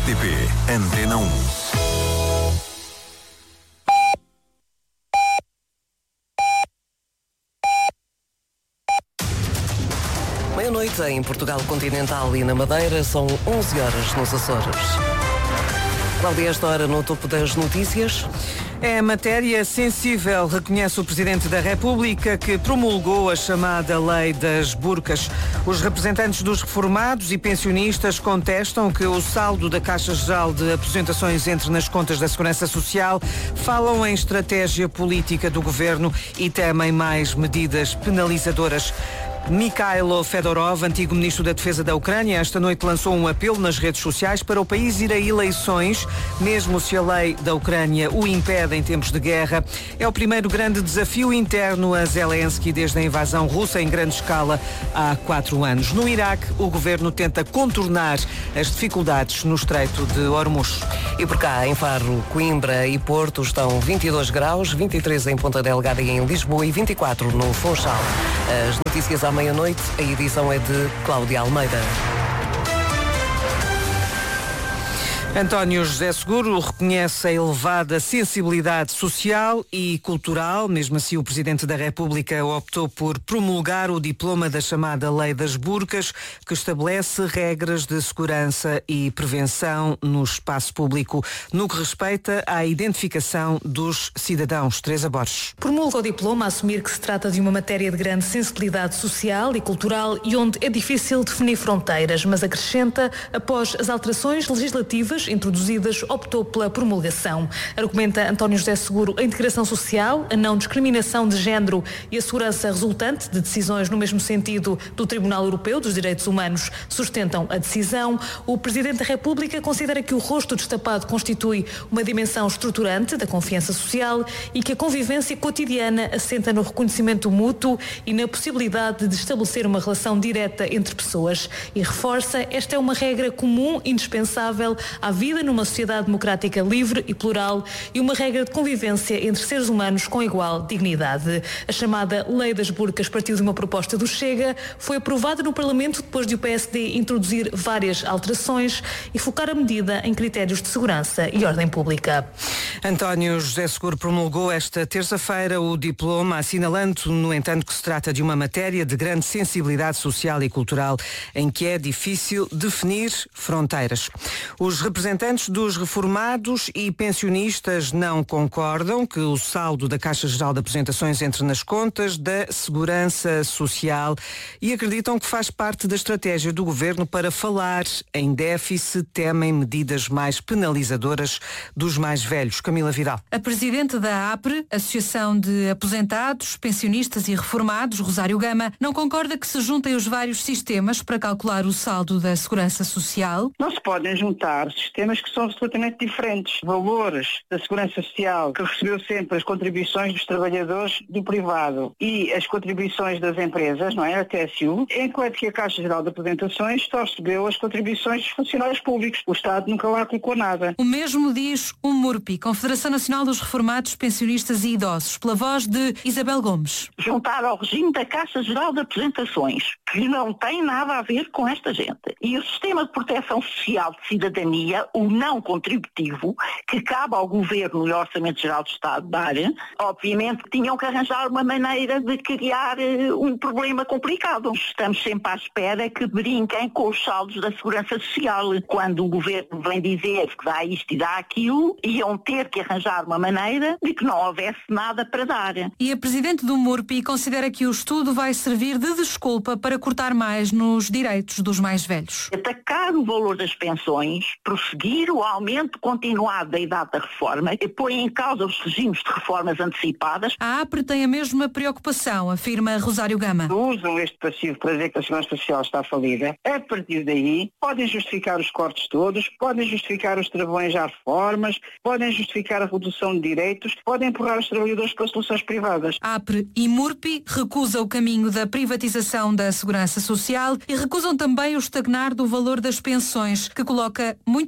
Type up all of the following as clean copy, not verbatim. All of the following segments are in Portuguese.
RTP Antena 1. Meia-noite em Portugal Continental e na Madeira, são 11 horas nos Açores. Cláudia, esta hora no topo das notícias. É matéria sensível, reconhece o Presidente da República, que promulgou a chamada Lei das Burcas. Os representantes dos reformados e pensionistas contestam que o saldo da Caixa Geral de Aposentações entre nas contas da Segurança Social, falam em estratégia política do Governo e temem mais medidas penalizadoras. Mikhailo Fedorov, antigo ministro da Defesa da Ucrânia, esta noite lançou um apelo nas redes sociais para o país ir a eleições, mesmo se a lei da Ucrânia o impede em tempos de guerra. É o primeiro grande desafio interno a Zelensky desde a invasão russa em grande escala há 4 anos. No Iraque, o governo tenta contornar as dificuldades no Estreito de Hormuz. E por cá, em Faro, Coimbra e Porto estão 22 graus, 23 em Ponta Delgada e em Lisboa e 24 no Funchal. As notícias à meia-noite, a edição é de Cláudia Almeida. António José Seguro reconhece a elevada sensibilidade social e cultural. Mesmo assim, o Presidente da República optou por promulgar o diploma da chamada Lei das Burcas, que estabelece regras de segurança e prevenção no espaço público, no que respeita à identificação dos cidadãos. Teresa Borges. Promulga o diploma a assumir que se trata de uma matéria de grande sensibilidade social e cultural e onde é difícil definir fronteiras, mas acrescenta, após as alterações legislativas introduzidas, optou pela promulgação. Argumenta António José Seguro a integração social, a não discriminação de género e a segurança resultante de decisões no mesmo sentido do Tribunal Europeu dos Direitos Humanos sustentam a decisão. O Presidente da República considera que o rosto destapado constitui uma dimensão estruturante da confiança social e que a convivência cotidiana assenta no reconhecimento mútuo e na possibilidade de estabelecer uma relação direta entre pessoas. E reforça, esta é uma regra comum, indispensável à vida numa sociedade democrática livre e plural e uma regra de convivência entre seres humanos com igual dignidade. A chamada Lei das Burcas partiu de uma proposta do Chega, foi aprovada no Parlamento depois de o PSD introduzir várias alterações e focar a medida em critérios de segurança e ordem pública. António José Seguro promulgou esta terça-feira o diploma, assinalando, no entanto, que se trata de uma matéria de grande sensibilidade social e cultural, em que é difícil definir fronteiras. Os representantes dos reformados e pensionistas não concordam que o saldo da Caixa Geral de Aposentações entre nas contas da Segurança Social e acreditam que faz parte da estratégia do Governo para falar em déficit, temem medidas mais penalizadoras dos mais velhos. Camila Vidal. A Presidente da APRE, Associação de Aposentados, Pensionistas e Reformados, Rosário Gama, não concorda que se juntem os vários sistemas para calcular o saldo da Segurança Social. Não se podem juntar sistemas que são absolutamente diferentes. Valores da Segurança Social, que recebeu sempre as contribuições dos trabalhadores do privado e as contribuições das empresas, não é? A TSU, enquanto que a Caixa Geral de Aposentações só recebeu as contribuições dos funcionários públicos. O Estado nunca lá colocou nada. O mesmo diz o MURPI, Confederação Nacional dos Reformados, Pensionistas e Idosos, pela voz de Isabel Gomes. Juntar ao regime da Caixa Geral de Aposentações, que não tem nada a ver com esta gente. E o Sistema de Proteção Social de Cidadania, o não contributivo, que cabe ao Governo e ao Orçamento Geral do Estado dar, obviamente tinham que arranjar uma maneira de criar um problema complicado. Estamos sempre à espera que brinquem com os saldos da Segurança Social. Quando o Governo vem dizer que dá isto e dá aquilo, iam ter que arranjar uma maneira de que não houvesse nada para dar. E a Presidente do MURPI considera que o estudo vai servir de desculpa para cortar mais nos direitos dos mais velhos. Atacar o valor das pensões, prosseguir o aumento continuado da idade da reforma e põe em causa os regimes de reformas antecipadas. A APRE tem a mesma preocupação, afirma Rosário Gama. Usam este passivo para dizer que a Segurança Social está falida. A partir daí, podem justificar os cortes todos, podem justificar os travões à reformas, podem justificar a redução de direitos, podem empurrar os trabalhadores para soluções privadas. APRE e MURPI recusam o caminho da privatização da Segurança Social e recusam também o estagnar do valor das pensões, que coloca muitos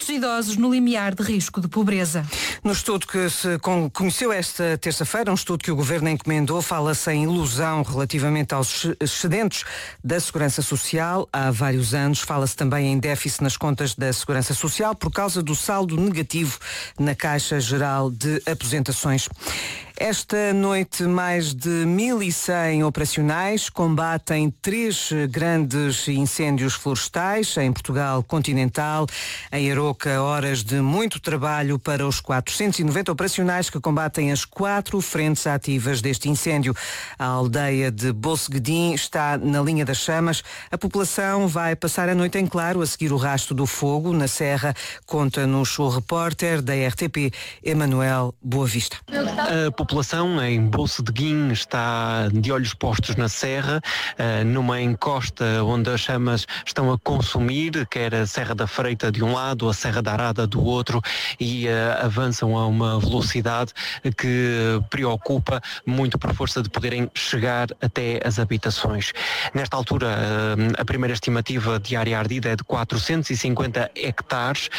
muitos idosos no limiar de risco de pobreza. No estudo que se conheceu esta terça-feira, um estudo que o Governo encomendou, fala-se em ilusão relativamente aos excedentes da Segurança Social. Há vários anos fala-se também em déficit nas contas da Segurança Social por causa do saldo negativo na Caixa Geral de Aposentações. Esta noite, mais de 1.100 operacionais combatem 3 grandes incêndios florestais em Portugal continental. Em Aroca, horas de muito trabalho para os 490 operacionais que combatem as 4 frentes ativas deste incêndio. A aldeia de Bosseguedim está na linha das chamas. A população vai passar a noite em claro a seguir o rastro do fogo na serra. Conta-nos o repórter da RTP, Emanuel Boavista. A população em Bosseguedim está de olhos postos na serra, numa encosta onde as chamas estão a consumir, quer a Serra da Freita de um lado, a Serra da Arada do outro, e avançam a uma velocidade que preocupa muito por força de poderem chegar até as habitações. Nesta altura, a primeira estimativa de área ardida é de 450 hectares,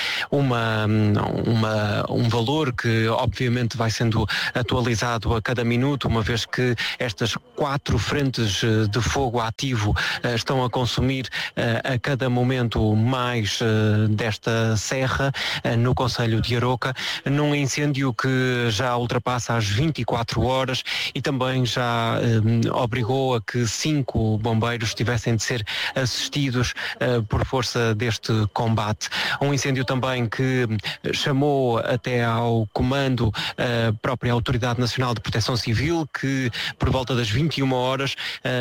um valor que obviamente vai sendo atualizado a cada minuto, uma vez que estas 4 frentes de fogo ativo estão a consumir a cada momento mais desta serra no concelho de Aroca, num incêndio que já ultrapassa as 24 horas e também já obrigou a que 5 bombeiros tivessem de ser assistidos por força deste combate. Um incêndio também que chamou até ao comando a própria Autoridade Nacional de Proteção Civil, que por volta das 21 horas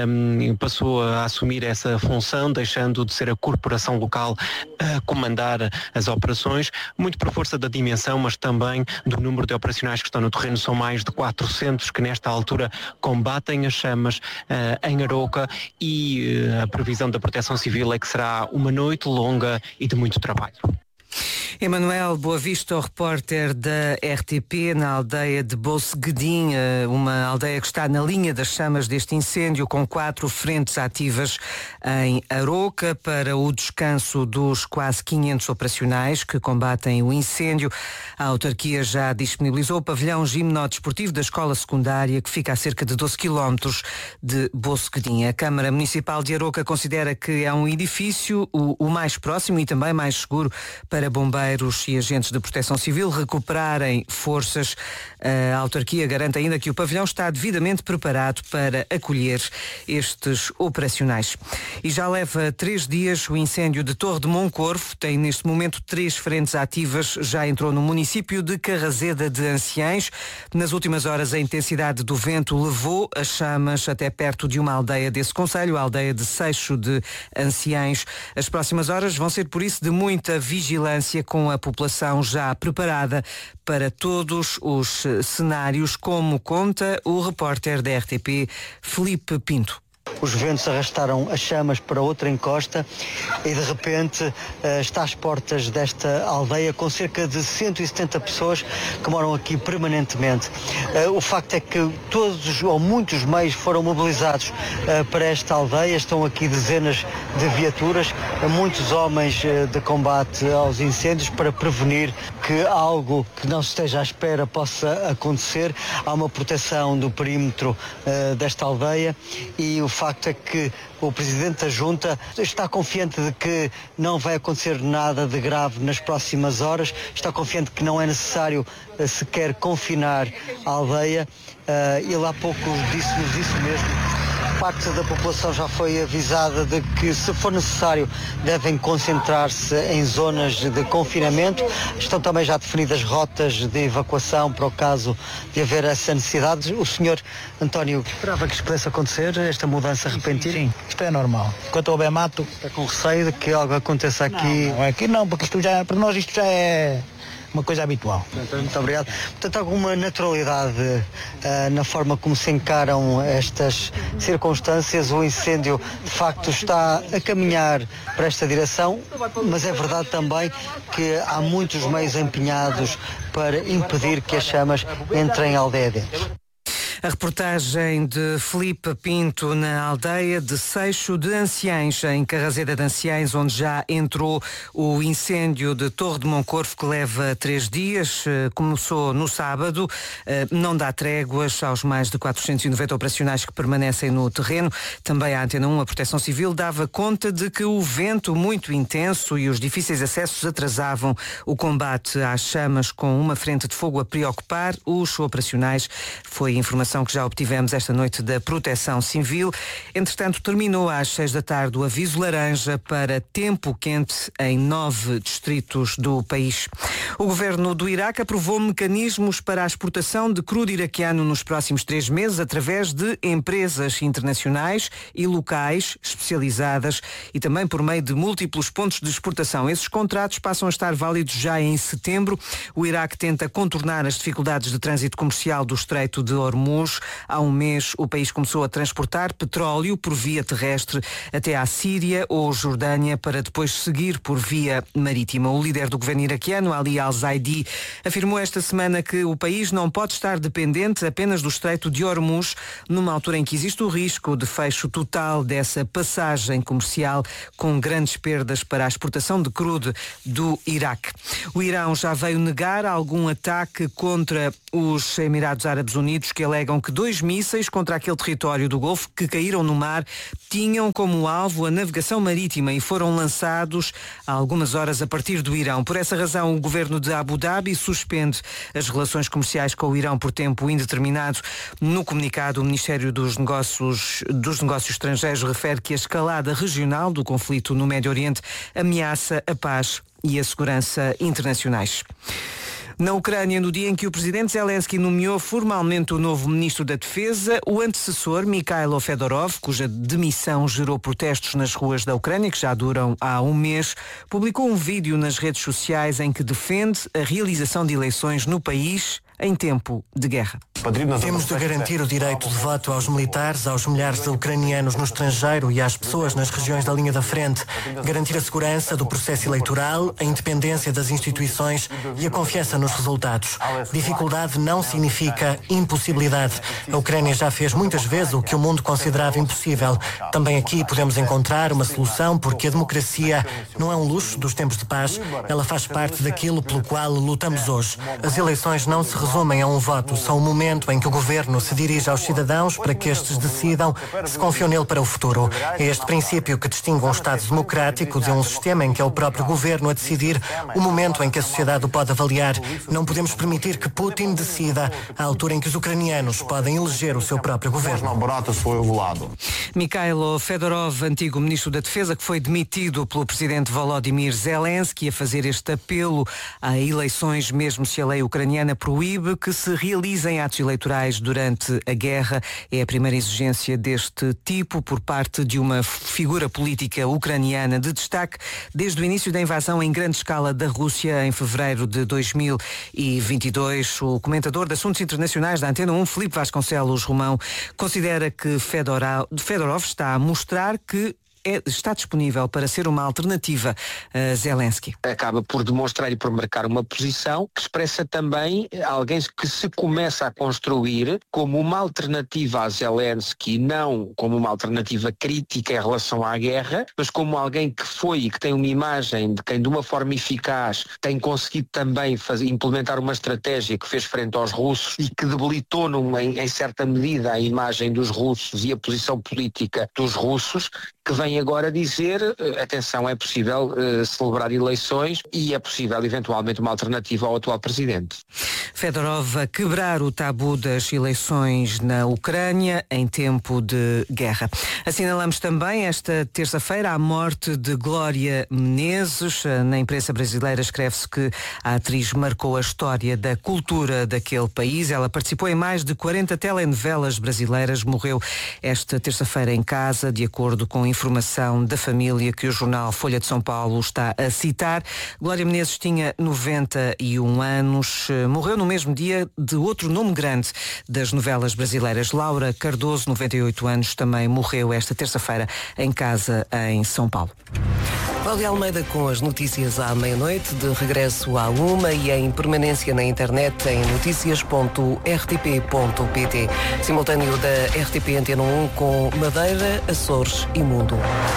passou a assumir essa função, deixando de ser a corporação local a comandar as operações, muito por força da dimensão, mas também do número de operacionais que estão no terreno. São mais de 400 que nesta altura combatem as chamas em Aroca, e a previsão da Proteção Civil é que será uma noite longa e de muito trabalho. Emanuel Boavista, o repórter da RTP na aldeia de Bosseguedim, uma aldeia que está na linha das chamas deste incêndio, com 4 frentes ativas em Aroca. Para o descanso dos quase 500 operacionais que combatem o incêndio, a autarquia já disponibilizou o pavilhão gimnodesportivo da escola secundária, que fica a cerca de 12 km de Bosseguedim. A Câmara Municipal de Aroca considera que é um edifício o mais próximo e também mais seguro para bombeiros e agentes de proteção civil recuperarem forças. A autarquia garante ainda que o pavilhão está devidamente preparado para acolher estes operacionais. E já leva 3 dias o incêndio de Torre de Moncorvo. Tem neste momento 3 frentes ativas. Já entrou no município de Carrazeda de Anciães. Nas últimas horas, a intensidade do vento levou as chamas até perto de uma aldeia desse concelho, a aldeia de Seixo de Anciães. As próximas horas vão ser, por isso, de muita vigilância, com a população já preparada para todos os cenários, como conta o repórter da RTP, Filipe Pinto. Os ventos arrastaram as chamas para outra encosta e de repente está às portas desta aldeia com cerca de 170 pessoas que moram aqui permanentemente. O facto é que todos ou muitos meios foram mobilizados para esta aldeia. Estão aqui dezenas de viaturas, muitos homens de combate aos incêndios para prevenir que algo que não se esteja à espera possa acontecer. Há uma proteção do perímetro desta aldeia e o facto é que o Presidente da Junta está confiante de que não vai acontecer nada de grave nas próximas horas, está confiante que não é necessário sequer confinar a aldeia. Ele há pouco disse-nos isso mesmo. Parte da população já foi avisada de que, se for necessário, devem concentrar-se em zonas de confinamento. Estão também já definidas rotas de evacuação para o caso de haver essa necessidade. O senhor António esperava que isto pudesse acontecer, esta mudança repentina? Sim, isto é normal. Enquanto houver mato... Está com receio de que algo aconteça aqui? Não, aqui não, porque isto já, para nós isto já é uma coisa habitual. Muito obrigado. Portanto, alguma naturalidade na forma como se encaram estas circunstâncias? O incêndio, de facto, está a caminhar para esta direção, mas é verdade também que há muitos meios empenhados para impedir que as chamas entrem à aldeia dentro. A reportagem de Filipe Pinto na aldeia de Seixo de Anciães, em Carraseda de Anciães, onde já entrou o incêndio de Torre de Moncorvo, que leva 3 dias. Começou no sábado, não dá tréguas aos mais de 490 operacionais que permanecem no terreno. Também a Antena 1, a Proteção Civil, dava conta de que o vento muito intenso e os difíceis acessos atrasavam o combate às chamas, com uma frente de fogo a preocupar os operacionais. Foi a informação que já obtivemos esta noite da Proteção Civil. Entretanto, terminou às 6 da tarde o aviso laranja para tempo quente em 9 distritos do país. O governo do Iraque aprovou mecanismos para a exportação de crudo iraquiano nos próximos 3 meses através de empresas internacionais e locais especializadas e também por meio de múltiplos pontos de exportação. Esses contratos passam a estar válidos já em setembro. O Iraque tenta contornar as dificuldades de trânsito comercial do Estreito de Hormuz. Há um mês o país começou a transportar petróleo por via terrestre até à Síria ou Jordânia para depois seguir por via marítima. O líder do governo iraquiano, Ali Al-Zaidi, afirmou esta semana que o país não pode estar dependente apenas do Estreito de Hormuz, numa altura em que existe o risco de fecho total dessa passagem comercial, com grandes perdas para a exportação de crudo do Iraque. O Irão já veio negar algum ataque contra os Emirados Árabes Unidos, que alegam que 2 mísseis contra aquele território do Golfo que caíram no mar tinham como alvo a navegação marítima e foram lançados há algumas horas a partir do Irão. Por essa razão, o governo de Abu Dhabi suspende as relações comerciais com o Irão por tempo indeterminado. No comunicado, o Ministério dos Negócios Estrangeiros refere que a escalada regional do conflito no Médio Oriente ameaça a paz e a segurança internacionais. Na Ucrânia, no dia em que o presidente Zelensky nomeou formalmente o novo ministro da Defesa, o antecessor, Mikhailo Fedorov, cuja demissão gerou protestos nas ruas da Ucrânia, que já duram há um mês, publicou um vídeo nas redes sociais em que defende a realização de eleições no país em tempo de guerra. Temos de garantir o direito de voto aos militares, aos milhares de ucranianos no estrangeiro e às pessoas nas regiões da linha da frente. Garantir a segurança do processo eleitoral, a independência das instituições e a confiança nos resultados. Dificuldade não significa impossibilidade. A Ucrânia já fez muitas vezes o que o mundo considerava impossível. Também aqui podemos encontrar uma solução, porque a democracia não é um luxo dos tempos de paz. Ela faz parte daquilo pelo qual lutamos hoje. As eleições não se resumem a um voto, são um momento em que o governo se dirige aos cidadãos para que estes decidam se confiam nele para o futuro. É este princípio que distingue um Estado democrático de um sistema em que é o próprio governo a decidir o momento em que a sociedade o pode avaliar. Não podemos permitir que Putin decida à altura em que os ucranianos podem eleger o seu próprio governo. Mikhailo Fedorov, antigo ministro da Defesa, que foi demitido pelo presidente Volodymyr Zelensky, a fazer este apelo a eleições, mesmo se a lei ucraniana proíbe que se realizem atos eleitorais durante a guerra. É a primeira exigência deste tipo por parte de uma figura política ucraniana de destaque desde o início da invasão em grande escala da Rússia em fevereiro de 2022. O comentador de assuntos internacionais da Antena 1, Filipe Vasconcelos Romão, considera que Fedorov está a mostrar que está disponível para ser uma alternativa a Zelensky. Acaba por demonstrar e por marcar uma posição que expressa também alguém que se começa a construir como uma alternativa a Zelensky, não como uma alternativa crítica em relação à guerra, mas como alguém que foi e que tem uma imagem de quem de uma forma eficaz tem conseguido também implementar uma estratégia que fez frente aos russos e que debilitou em certa medida a imagem dos russos e a posição política dos russos, que vem agora dizer, atenção, é possível celebrar eleições e é possível eventualmente uma alternativa ao atual presidente. Fedorov a quebrar o tabu das eleições na Ucrânia em tempo de guerra. Assinalamos também esta terça-feira a morte de Glória Menezes. Na imprensa brasileira escreve-se que a atriz marcou a história da cultura daquele país. Ela participou em mais de 40 telenovelas brasileiras. Morreu esta terça-feira em casa, de acordo com informação da família que o jornal Folha de São Paulo está a citar. Glória Menezes tinha 91 anos, morreu no mesmo dia de outro nome grande das novelas brasileiras. Laura Cardoso, 98 anos, também morreu esta terça-feira em casa em São Paulo. Cláudia Almeida com as notícias à meia-noite, de regresso à 1 e em permanência na internet em noticias.rtp.pt. Simultâneo da RTP Antena 1 com Madeira, Açores e Mundo.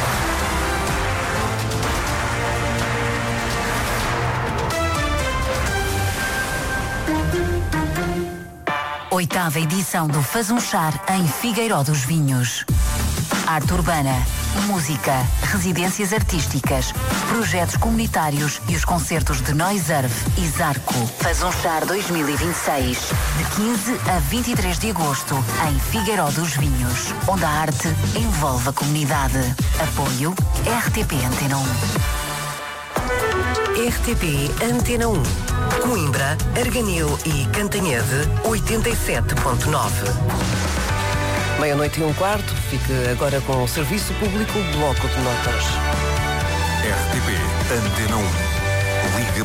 Oitava edição do Fazunchar em Figueiró dos Vinhos. Arte urbana, música, residências artísticas, projetos comunitários e os concertos de Noiserve e Zarco. Fazunchar 2026, de 15 a 23 de agosto, em Figueiró dos Vinhos, onde a arte envolve a comunidade. Apoio RTP Antena 1. RTP Antena 1. Coimbra, Arganil e Cantanhede, 87.9. Meia-noite e um quarto, fique agora com o Serviço Público Bloco de Notas. RTP Antena 1. Liga